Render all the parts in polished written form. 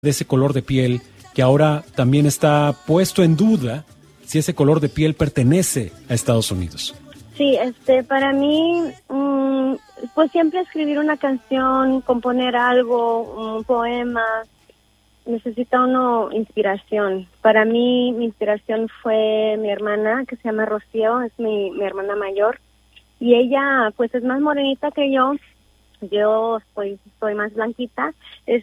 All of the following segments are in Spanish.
de ese color de piel que ahora también está puesto en duda si ese color de piel pertenece a Estados Unidos. Sí, para mí, pues siempre escribir una canción, componer algo, un poema, necesita uno inspiración. Para mí, mi inspiración fue mi hermana, que se llama Rocío, es mi hermana mayor, y ella, pues, es más morenita que yo pues, soy más blanquita,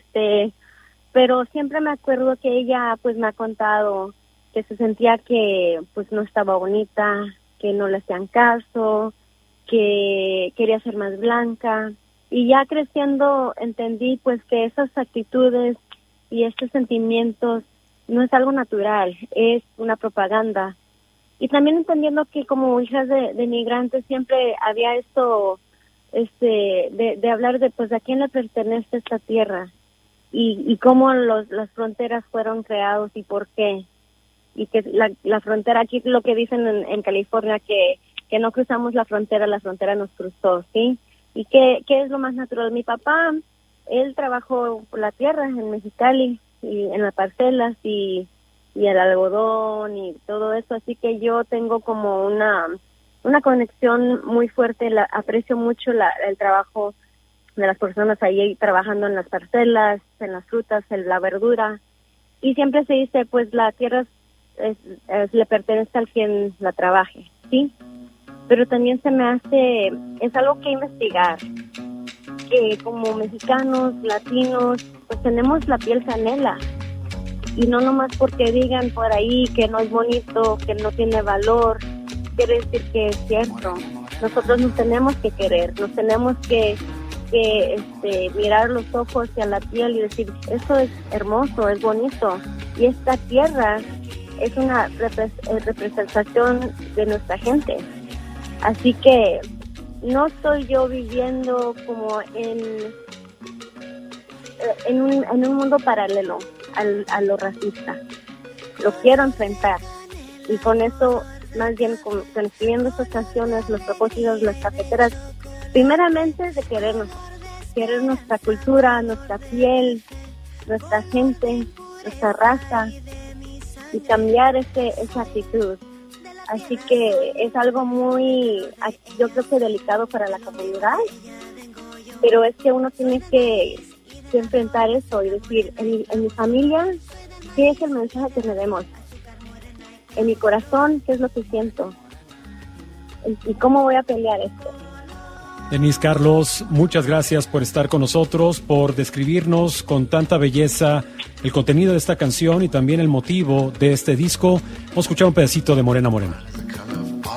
pero siempre me acuerdo que ella, pues, me ha contado que se sentía que, pues, no estaba bonita, que no le hacían caso, que quería ser más blanca, y ya creciendo entendí, pues, que esas actitudes y estos sentimientos no es algo natural, es una propaganda. Y también entendiendo que como hijas de migrantes siempre había esto, de hablar de, pues, a quién le pertenece esta tierra y cómo las fronteras fueron creados y por qué. Y que la frontera, aquí lo que dicen en California, que no cruzamos la frontera nos cruzó, ¿sí? Y que es lo más natural. Mi papá, él trabajó por la tierra en Mexicali, y en las parcelas y el algodón y todo eso, así que yo tengo como una conexión muy fuerte, aprecio mucho el trabajo de las personas ahí trabajando en las parcelas, en las frutas, en la verdura, y siempre se dice, pues, la tierra le pertenece al quien la trabaje, ¿sí? Pero también se me hace, es algo que investigar, que como mexicanos, latinos, pues tenemos la piel canela, y no nomás porque digan por ahí que no es bonito, que no tiene valor, quiere decir que es cierto. Nosotros nos tenemos que querer, nos tenemos que mirar los ojos hacia la piel y decir, eso es hermoso, es bonito, y esta tierra es una representación de nuestra gente. Así que no estoy yo viviendo como en un mundo paralelo a lo racista. Lo quiero enfrentar, y con eso, más bien con escribiendo estas canciones, los propósitos, las cafeteras, primeramente de querer nuestra cultura, nuestra piel, nuestra gente, nuestra raza, y cambiar esa actitud. Así que es algo muy, yo creo que delicado para la comunidad, pero es que uno tiene que enfrentar eso y decir, en mi familia, ¿qué es el mensaje que me demos? En mi corazón, ¿qué es lo que siento? ¿Y cómo voy a pelear esto? Denise Carlos, muchas gracias por estar con nosotros, por describirnos con tanta belleza el contenido de esta canción y también el motivo de este disco. Vamos a escuchar un pedacito de Morena Morena.